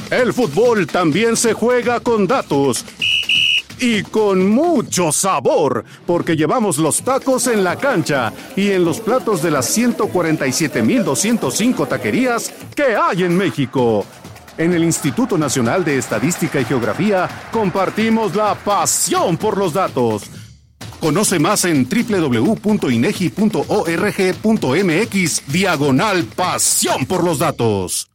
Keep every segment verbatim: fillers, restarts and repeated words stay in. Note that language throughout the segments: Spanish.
El fútbol también se juega con datos. Y con mucho sabor, porque llevamos los tacos en la cancha y en los platos de las ciento cuarenta y siete mil doscientos cinco taquerías que hay en México. En el Instituto Nacional de Estadística y Geografía compartimos la pasión por los datos. Conoce más en doble u doble u doble u punto inegi punto org punto mx diagonal pasión por los datos.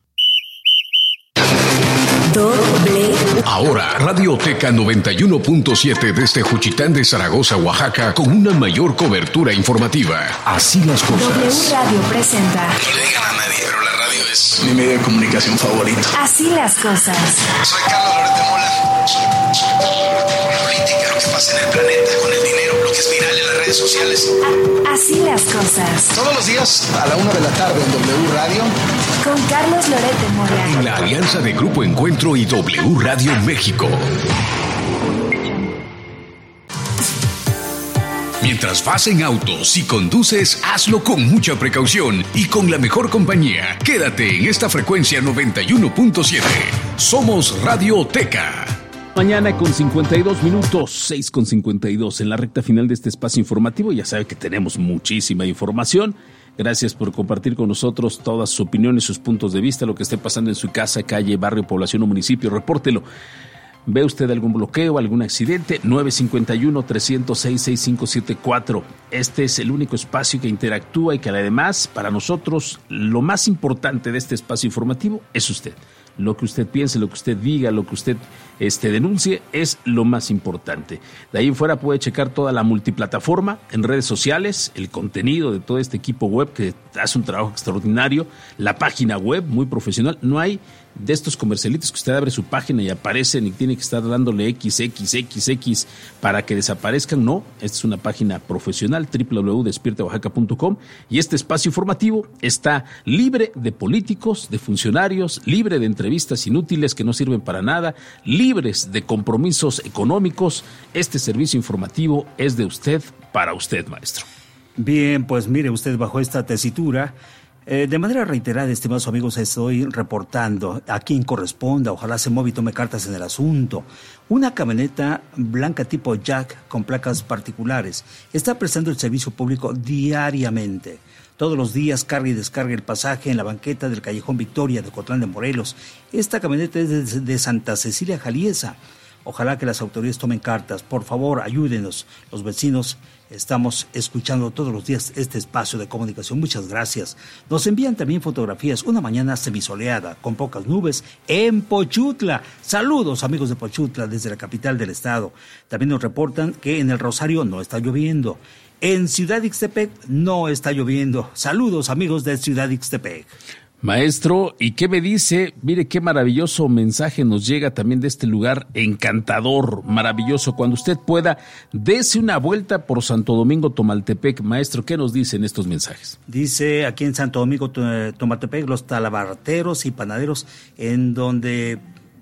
Doble. Ahora, Radioteca noventa y uno punto siete desde Juchitán de Zaragoza, Oaxaca, con una mayor cobertura informativa. Así las cosas. W Radio presenta. No le digan a nadie, pero la radio es mi medio de comunicación favorito. Así las cosas. Soy Carlos Loret de Mola. Política, lo que pasa en el planeta, con el dinero, lo que es viral en las redes sociales. A- así las cosas. Todos los días a la una de la tarde en W Radio. Con Carlos Loret de Mola. En la alianza de Grupo Encuentro y W Radio México. Mientras vas en auto, si conduces, hazlo con mucha precaución y con la mejor compañía. Quédate en esta frecuencia noventa y uno punto siete. Somos Radioteca. Mañana con cincuenta y dos minutos, seis con cincuenta y dos en la recta final de este espacio informativo. Ya sabe que tenemos muchísima información. Gracias por compartir con nosotros todas sus opiniones, sus puntos de vista, lo que esté pasando en su casa, calle, barrio, población o municipio. Repórtelo. ¿Ve usted algún bloqueo, algún accidente? nueve cinco uno, tres cero seis, seis cinco siete cuatro. Este es el único espacio que interactúa y que además, para nosotros, lo más importante de este espacio informativo es usted. Lo que usted piense, lo que usted diga, lo que usted este, denuncie es lo más importante. De ahí en fuera puede checar toda la multiplataforma en redes sociales, el contenido de todo este equipo web que hace un trabajo extraordinario, la página web muy profesional. No hay de estos comercialitos que usted abre su página y aparecen y tiene que estar dándole equis equis equis equis para que desaparezcan. No, esta es una página profesional, doble u doble u doble u punto despierta oaxaca punto com, y este espacio informativo está libre de políticos, de funcionarios, libre de entrevistas inútiles que no sirven para nada, libres de compromisos económicos. Este servicio informativo es de usted, para usted, maestro. Bien, pues mire usted, bajo esta tesitura, Eh, de manera reiterada, estimados amigos, estoy reportando a quien corresponda, ojalá se mueva y tome cartas en el asunto. Una camioneta blanca tipo Jack con placas particulares está prestando el servicio público diariamente. Todos los días carga y descarga el pasaje en la banqueta del Callejón Victoria de Ocotlán de Morelos. Esta camioneta es de, de Santa Cecilia, Jaliesa. Ojalá que las autoridades tomen cartas. Por favor, ayúdenos. Los vecinos estamos escuchando todos los días este espacio de comunicación. Muchas gracias. Nos envían también fotografías. Una mañana semisoleada, con pocas nubes, en Pochutla. Saludos, amigos de Pochutla, desde la capital del estado. También nos reportan que en el Rosario no está lloviendo. En Ciudad Ixtepec no está lloviendo. Saludos, amigos de Ciudad Ixtepec. Maestro, ¿y qué me dice? Mire qué maravilloso mensaje nos llega también de este lugar encantador, maravilloso. Cuando usted pueda, dése una vuelta por Santo Domingo, Tomaltepec. Maestro, ¿qué nos dicen estos mensajes? Dice aquí en Santo Domingo, Tomaltepec, los talabarteros y panaderos, en donde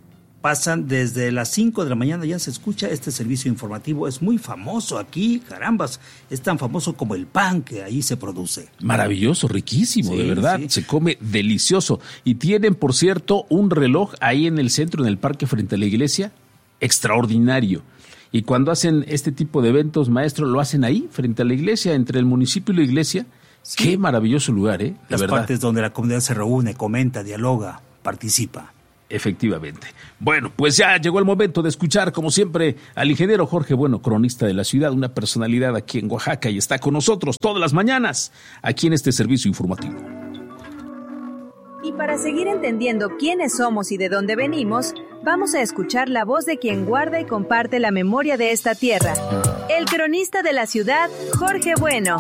pasan desde las cinco de la mañana, ya se escucha este servicio informativo. Es muy famoso aquí, carambas, es tan famoso como el pan que ahí se produce. Maravilloso, riquísimo, Sí, de verdad, sí. Se come delicioso. Y tienen, por cierto, un reloj ahí en el centro, en el parque frente a la iglesia, extraordinario. Y cuando hacen este tipo de eventos, maestro, lo hacen ahí, frente a la iglesia, entre el municipio y la iglesia. Sí. Qué maravilloso lugar, ¿eh? La Las verdad. partes donde la comunidad se reúne, comenta, dialoga, participa. Efectivamente. Bueno, pues ya llegó el momento de escuchar, como siempre, al ingeniero Jorge Bueno, cronista de la ciudad, una personalidad aquí en Oaxaca, y está con nosotros todas las mañanas, aquí en este servicio informativo. Y para seguir entendiendo quiénes somos y de dónde venimos, vamos a escuchar la voz de quien guarda y comparte la memoria de esta tierra. El cronista de la ciudad, Jorge Bueno.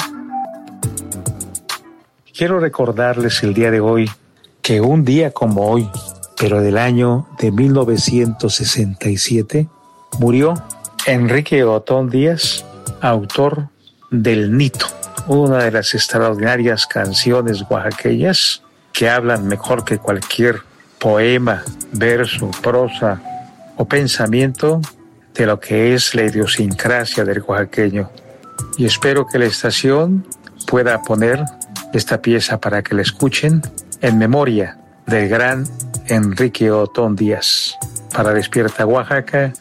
Quiero recordarles el día de hoy que un día como hoy, pero del año de mil novecientos sesenta y siete, murió Enrique Otón Díaz, autor del Nito, una de las extraordinarias canciones oaxaqueñas que hablan mejor que cualquier poema, verso, prosa o pensamiento de lo que es la idiosincrasia del oaxaqueño. Y espero que la estación pueda poner esta pieza para que la escuchen en memoria del gran Enrique Otón Díaz. Para Despierta Oaxaca,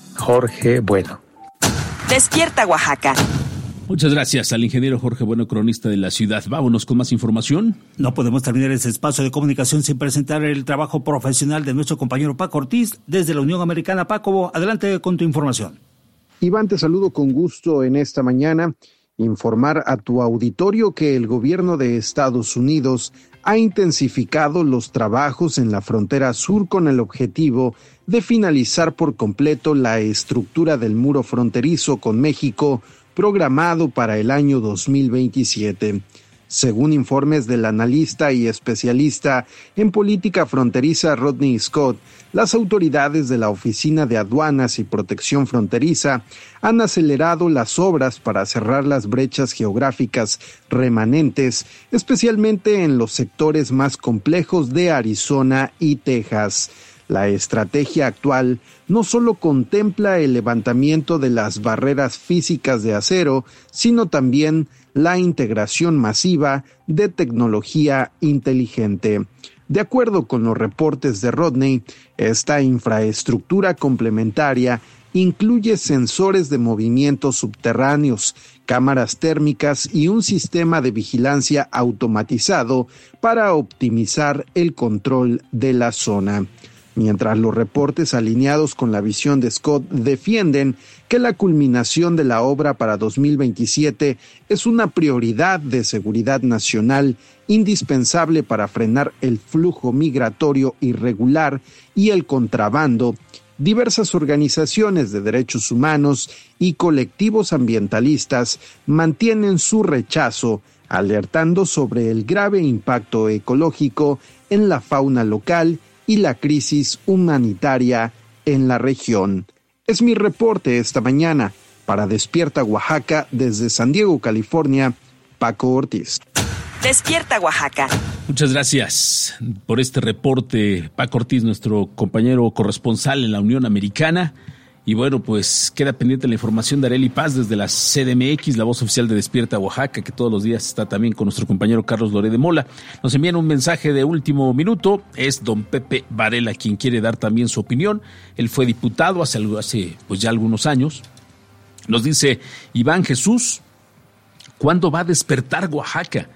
Jorge Bueno. Despierta Oaxaca. Muchas gracias al ingeniero Jorge Bueno, cronista de la ciudad. Vámonos con más información. No podemos terminar este espacio de comunicación sin presentar el trabajo profesional de nuestro compañero Paco Ortiz desde la Unión Americana. Paco, adelante con tu información. Iván, te saludo con gusto en esta mañana. Informar a tu auditorio que el gobierno de Estados Unidos ha intensificado los trabajos en la frontera sur con el objetivo de finalizar por completo la estructura del muro fronterizo con México programado para el año dos mil veintisiete. Según informes del analista y especialista en política fronteriza Rodney Scott, las autoridades de la Oficina de Aduanas y Protección Fronteriza han acelerado las obras para cerrar las brechas geográficas remanentes, especialmente en los sectores más complejos de Arizona y Texas. La estrategia actual no solo contempla el levantamiento de las barreras físicas de acero, sino también la integración masiva de tecnología inteligente. De acuerdo con los reportes de Rodney, esta infraestructura complementaria incluye sensores de movimiento subterráneos, cámaras térmicas y un sistema de vigilancia automatizado para optimizar el control de la zona. Mientras los reportes alineados con la visión de Scott defienden que la culminación de la obra para dos mil veintisiete es una prioridad de seguridad nacional indispensable para frenar el flujo migratorio irregular y el contrabando, diversas organizaciones de derechos humanos y colectivos ambientalistas mantienen su rechazo, alertando sobre el grave impacto ecológico en la fauna local y la crisis humanitaria en la región. Es mi reporte esta mañana. Para Despierta Oaxaca, desde San Diego, California, Paco Ortiz. Despierta Oaxaca. Muchas gracias por este reporte, Paco Ortiz, nuestro compañero corresponsal en la Unión Americana. Y bueno, pues queda pendiente la información de Arely Paz desde la C D M X, la voz oficial de Despierta Oaxaca, que todos los días está también con nuestro compañero Carlos Loret de Mola. Nos envían un mensaje de último minuto, es don Pepe Varela quien quiere dar también su opinión. Él fue diputado hace, hace pues ya algunos años. Nos dice Iván Jesús, ¿cuándo va a despertar Oaxaca?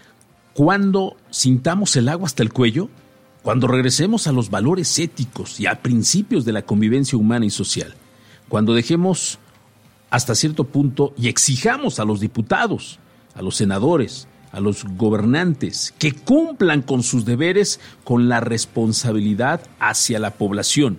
¿Cuándo sintamos el agua hasta el cuello? Cuando regresemos a los valores éticos y a principios de la convivencia humana y social. Cuando dejemos hasta cierto punto y exijamos a los diputados, a los senadores, a los gobernantes que cumplan con sus deberes con la responsabilidad hacia la población.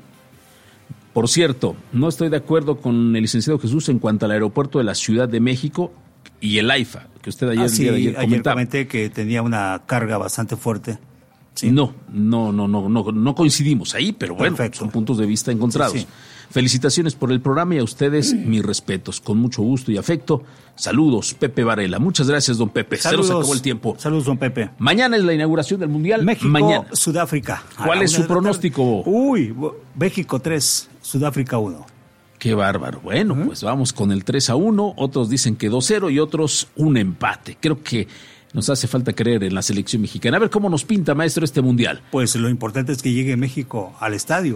Por cierto, no estoy de acuerdo con el licenciado Jesús en cuanto al aeropuerto de la Ciudad de México y el AIFA, que usted ayer, ah, sí, el día de ayer comentaba. Ayer comenté que tenía una carga bastante fuerte. Sí. No, no, no, no, no, no coincidimos ahí, pero bueno, Perfecto. Son puntos de vista encontrados. Sí, sí. Felicitaciones por el programa y a ustedes mis respetos. Con mucho gusto y afecto. Saludos, Pepe Varela. Muchas gracias, don Pepe. Saludos, se nos acabó el tiempo. Saludos, don Pepe. Mañana es la inauguración del Mundial. México, Mañana. Sudáfrica. ¿Cuál es su pronóstico? Uy, México tres, Sudáfrica uno. Qué bárbaro. Bueno, ¿Mm? pues vamos con el tres a uno. Otros dicen que dos cero y otros un empate. Creo que nos hace falta creer en la selección mexicana. A ver cómo nos pinta, maestro, este Mundial. Pues lo importante es que llegue México al estadio.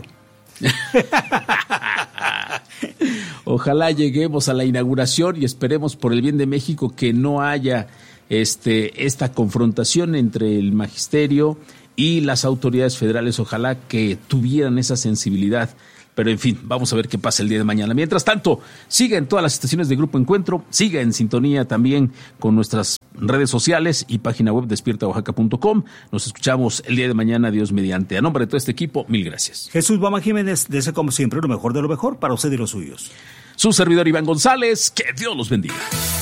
Ojalá lleguemos a la inauguración y esperemos por el bien de México que no haya este, esta confrontación entre el magisterio y las autoridades federales. Ojalá que tuvieran esa sensibilidad. Pero en fin, vamos a ver qué pasa el día de mañana. Mientras tanto, siga en todas las estaciones de Grupo Encuentro, siga en sintonía también con nuestras redes sociales y página web despierta oaxaca punto com. Nos escuchamos el día de mañana, Dios mediante. A nombre de todo este equipo, mil gracias. Jesús Bama Jiménez, desea como siempre lo mejor de lo mejor para usted y los suyos. Su servidor Iván González, que Dios los bendiga.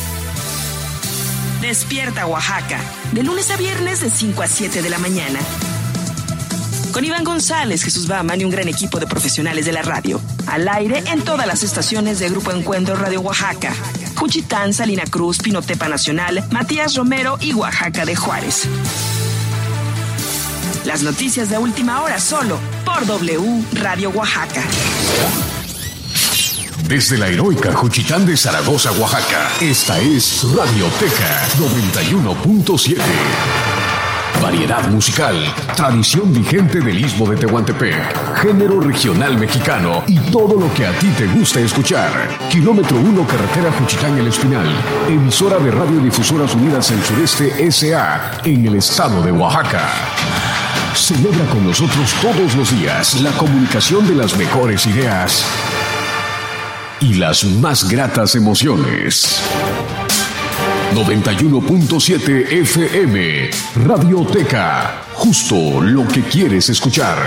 Despierta Oaxaca, de lunes a viernes de cinco a siete de la mañana. Con Iván González, Jesús Baman y un gran equipo de profesionales de la radio. Al aire en todas las estaciones de Grupo Encuentro Radio Oaxaca. Juchitán, Salina Cruz, Pinotepa Nacional, Matías Romero y Oaxaca de Juárez. Las noticias de última hora solo por W Radio Oaxaca. Desde la heroica Juchitán de Zaragoza, Oaxaca, esta es Radioteca noventa y uno punto siete. variedad musical, tradición vigente del Istmo de Tehuantepec, género regional mexicano y todo lo que a ti te gusta escuchar. Kilómetro uno, carretera Juchitán El Espinal, emisora de Radiodifusoras Unidas del Sureste S A en el estado de Oaxaca. Celebra con nosotros todos los días la comunicación de las mejores ideas y las más gratas emociones. noventa y uno punto siete F M, Radioteca, justo lo que quieres escuchar.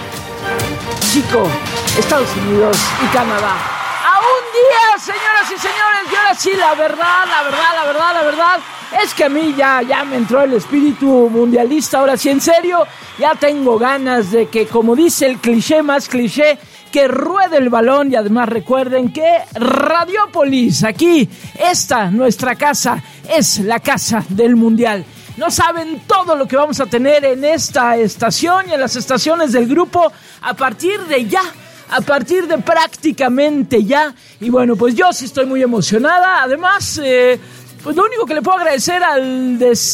México, Estados Unidos y Canadá. A un día, señoras y señores, y ahora sí, la verdad, la verdad, la verdad, la verdad, es que a mí ya, ya me entró el espíritu mundialista, ahora sí, en serio, ya tengo ganas de que, como dice el cliché más cliché, que ruede el balón. Y además recuerden que Radiopolis, aquí, esta, nuestra casa, es la casa del Mundial. No saben todo lo que vamos a tener en esta estación y en las estaciones del grupo a partir de ya, a partir de prácticamente ya. Y bueno, pues yo sí estoy muy emocionada. Además, eh, pues lo único que le puedo agradecer al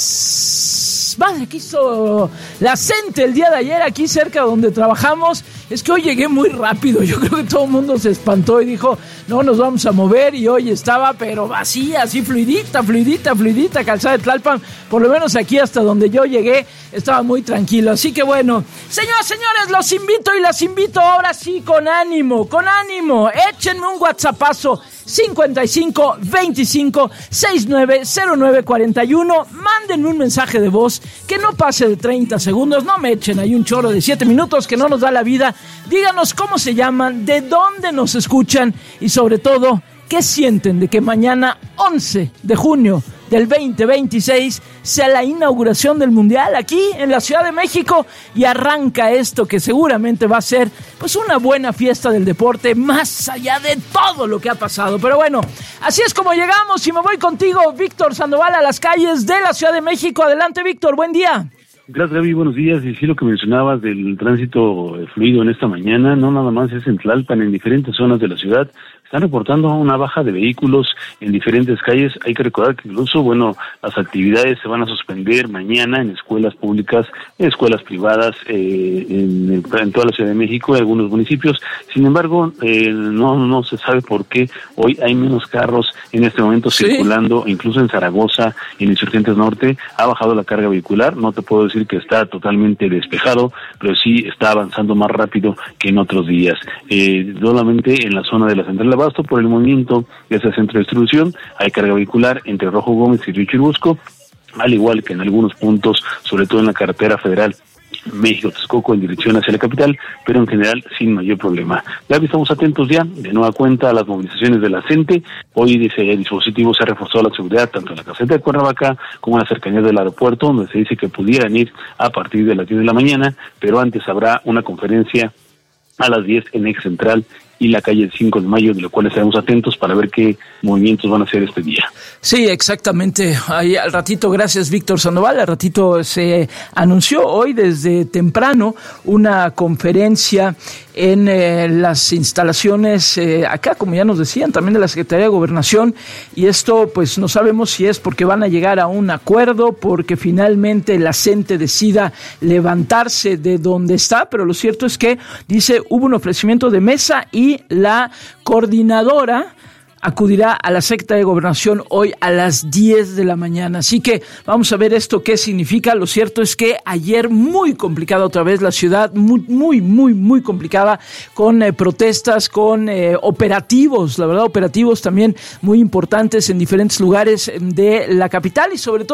desmadre que hizo la gente el día de ayer aquí cerca donde trabajamos es que hoy llegué muy rápido. Yo creo que todo el mundo se espantó y dijo, no nos vamos a mover, y hoy estaba pero vacía, así fluidita, fluidita, fluidita, Calzada de Tlalpan, por lo menos aquí hasta donde yo llegué estaba muy tranquilo. Así que bueno, señoras, señores, los invito y las invito ahora sí con ánimo, con ánimo, échenme un whatsappazo cincuenta y cinco veinticinco sesenta y nueve cero nueve cuarenta y uno, mándenme un mensaje de voz que no pase de treinta segundos, no me echen ahí un choro de siete minutos que no nos da la vida. Díganos cómo se llaman, de dónde nos escuchan y sobre todo, ¿qué sienten de que mañana once de junio del veinte veintiséis sea la inauguración del Mundial aquí en la Ciudad de México y arranca esto que seguramente va a ser pues una buena fiesta del deporte más allá de todo lo que ha pasado? Pero bueno, así es como llegamos y me voy contigo, Víctor Sandoval, a las calles de la Ciudad de México. Adelante, Víctor, buen día. Gracias, Gaby, buenos días. Y sí, lo que mencionabas del tránsito fluido en esta mañana, no nada más es en Tlalpan, en diferentes zonas de la ciudad están reportando una baja de vehículos en diferentes calles. Hay que recordar que incluso, bueno, las actividades se van a suspender mañana en escuelas públicas, en escuelas privadas, eh, en, en toda la Ciudad de México y algunos municipios. Sin embargo, eh, no no se sabe por qué hoy hay menos carros en este momento ¿Sí? circulando, incluso en Zaragoza, en Insurgentes Norte, ha bajado la carga vehicular. No te puedo decir que está totalmente despejado, pero sí está avanzando más rápido que en otros días. Eh, solamente en la zona de la Central de Abasto, por el movimiento de ese centro de distribución, hay carga vehicular entre Rojo Gómez y Río Churubusco, al igual que en algunos puntos, sobre todo en la carretera federal México-Texcoco en dirección hacia la capital, pero en general sin mayor problema. Ya estamos atentos ya, de nueva cuenta, a las movilizaciones de la gente. Hoy dice el dispositivo se ha reforzado la seguridad tanto en la caseta de Cuernavaca como en la cercanía del aeropuerto, donde se dice que pudieran ir a partir de las diez de la mañana, pero antes habrá una conferencia a las diez en Eje Central y la calle cinco de mayo, de lo cual estaremos atentos para ver qué movimientos van a hacer este día. Sí, exactamente. Ahí al ratito, gracias Víctor Sandoval, al ratito se anunció hoy desde temprano una conferencia en eh, las instalaciones eh, acá, como ya nos decían, también de la Secretaría de Gobernación, y esto pues no sabemos si es porque van a llegar a un acuerdo, porque finalmente la gente decida levantarse de donde está, pero lo cierto es que dice hubo un ofrecimiento de mesa y Y la coordinadora acudirá a la Secretaría de Gobernación hoy a las diez de la mañana. Así que vamos a ver esto qué significa. Lo cierto es que ayer muy complicada otra vez la ciudad, muy, muy, muy, muy complicada, con eh, protestas, con eh, operativos, la verdad, operativos también muy importantes en diferentes lugares de la capital y sobre todo